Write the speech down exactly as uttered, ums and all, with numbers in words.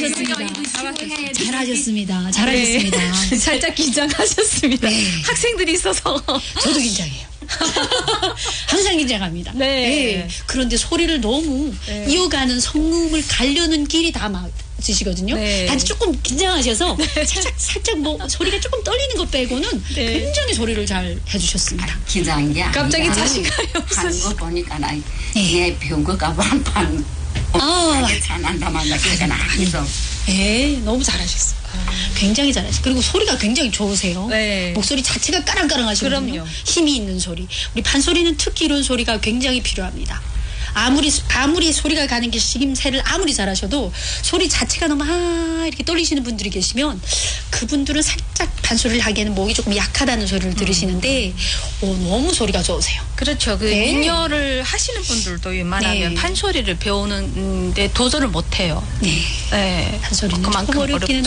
잘하셨습니다. 잘하셨습니다. 잘하셨습니다. 네. 살짝 긴장하셨습니다. 네. 학생들이 있어서. 저도 긴장해요. 항상 긴장합니다. 네. 네. 그런데 소리를 너무 네. 이어가는 성음을 가려는 길이 다 맞으시거든요. 네. 다들 조금 긴장하셔서 살짝 살짝 뭐 소리가 조금 떨리는 것 빼고는 네. 굉장히 소리를 잘 해주셨습니다. 긴장한 게 갑자기 아니라 자신감이 하는 없으시. 거 보니까 나 네. 얘 배운 거 가방 반 아, 잘난다만 그러잖아. 그래서 네, 너무 잘하셨어요. 굉장히 잘하시고 그리고 소리가 굉장히 좋으세요. 네. 목소리 자체가 까랑까랑하시거든요. 그럼요. 힘이 있는 소리. 우리 판소리는 특히 이런 소리가 굉장히 필요합니다. 아무리 아무리 소리가 가는 게 식임새를 아무리 잘하셔도 소리 자체가 너무 아 이렇게 떨리시는 분들이 계시면 그분들은 살짝 판소리를 하기에는 목이 조금 약하다는 소리를 들으시는데 오, 너무 소리가 좋으세요. 그렇죠. 그 네. 민요를 하시는 분들도 웬만하면 네. 판소리를 배우는데 도전을 못해요. 네. 네. 판소리는 그만큼 조금 어렵기는